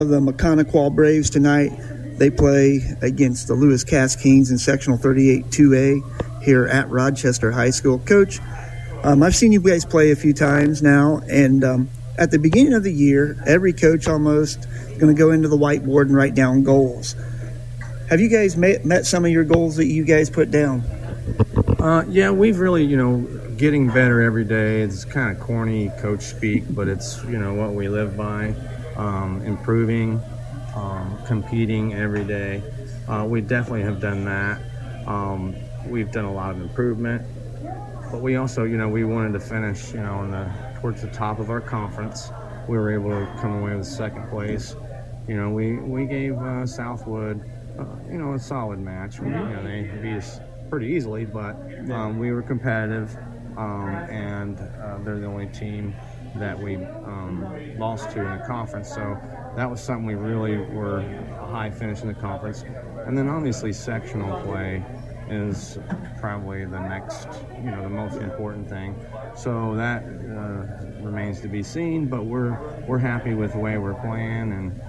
The Mechanical Braves tonight. They play against the Lewis Cass Kings in Sectional 38 2A here at Rochester High School. Coach, I've seen you guys play a few times now, and at the beginning of the year, every coach almost is going to go into the whiteboard and write down goals. Have you guys met some of your goals that you guys put down? Yeah, we've really, getting better every day. It's kind of corny coach speak, but it's, what we live by. Improving, competing every day. We definitely have done that. We've done a lot of improvement, but we also, we wanted to finish, towards the top of our conference. We were able to come away with second place. We gave Southwood, a solid match. They beat us pretty easily, but we were competitive, and they're the only team that we lost to in the conference. So that was something we really were a high finish in the conference. And then obviously sectional play is probably the next, the most important thing. So that remains to be seen, but we're happy with the way we're playing and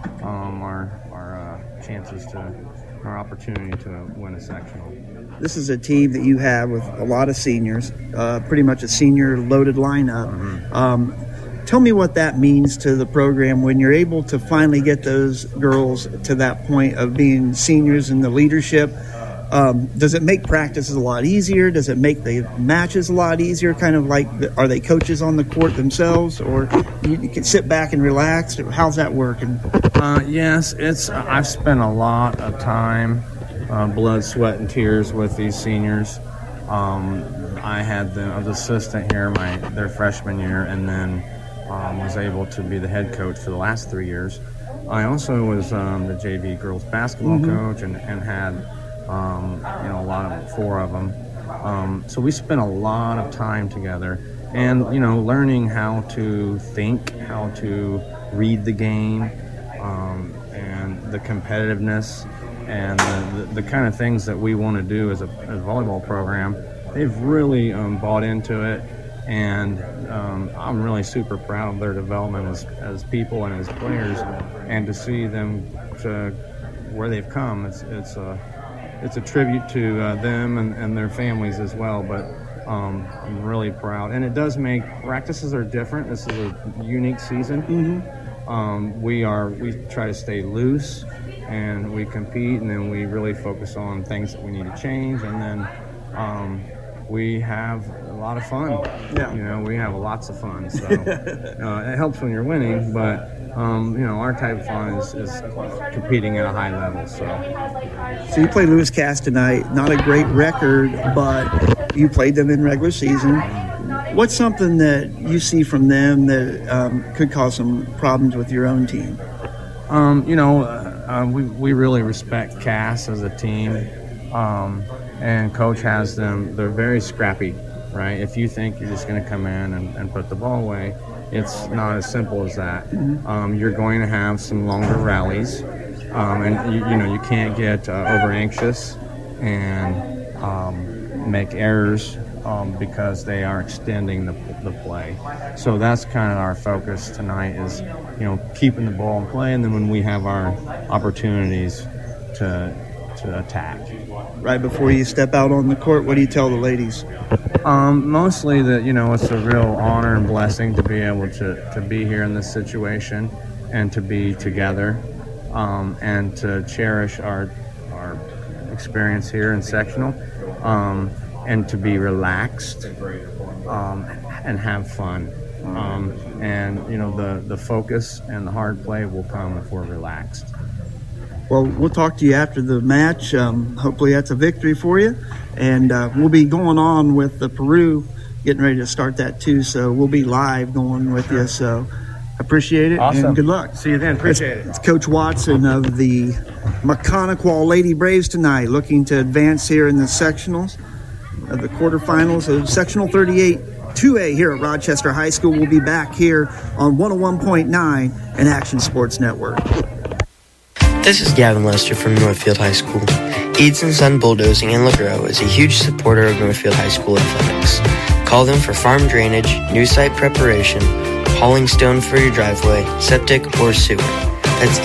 our chances our opportunity to win a sectional. This is a team that you have with a lot of seniors, pretty much a senior loaded lineup. Mm-hmm. Tell me what that means to the program when you're able to finally get those girls to that point of being seniors in the leadership. Does it make practices a lot easier? Does it make the matches a lot easier? Kind of like, are they coaches on the court themselves, or you can sit back and relax? How's that working? Yes, I've spent a lot of time, blood, sweat, and tears with these seniors. I had I was assistant here their freshman year, and then was able to be the head coach for the last 3 years. I also was the JV girls basketball coach and had a lot of 4 of them. So we spent a lot of time together, and learning how to think, how to read the game, and the competitiveness and the kind of things that we want to do as a volleyball program. They've really bought into it. And I'm really super proud of their development as people and as players, and to see them to where they've come. It's a tribute to them and their families as well. But I'm really proud, and it does make practices are different. This is a unique season. Mm-hmm. We try to stay loose, and we compete, and then we really focus on things that we need to change, and then. We have a lot of fun. Yeah. We have lots of fun. So it helps when you're winning, but our type of fun is competing at a high level. So you played Lewis Cass tonight. Not a great record, but you played them in regular season. What's something that you see from them that could cause some problems with your own team? We really respect Cass as a team. And coach has them, they're very scrappy, right? If you think you're just going to come in and put the ball away, it's not as simple as that. Mm-hmm. You're going to have some longer rallies, and you can't get over anxious and make errors because they are extending the play. So that's kind of our focus tonight is, keeping the ball in play, and then when we have our opportunities to attack. Right before you step out on the court, what do you tell the ladies? Mostly that, it's a real honor and blessing to be able to be here in this situation and to be together, and to cherish our experience here in sectional, and to be relaxed, and have fun. And, the focus and the hard play will come if we're relaxed. Well, we'll talk to you after the match. Hopefully that's a victory for you. And we'll be going on with the Peru, getting ready to start that too. So we'll be live going with you. So appreciate it. Awesome. And good luck. See you then. Appreciate it. It's Coach Watson of the Mechanical Lady Braves tonight, looking to advance here in the sectionals of the quarterfinals of Sectional 38 2A here at Rochester High School. We'll be back here on 101.9 and Action Sports Network. This is Gavin Lester from Northfield High School. Eads & Son Bulldozing in LaGrow is a huge supporter of Northfield High School athletics. Call them for farm drainage, new site preparation, hauling stone for your driveway, septic, or sewer. That's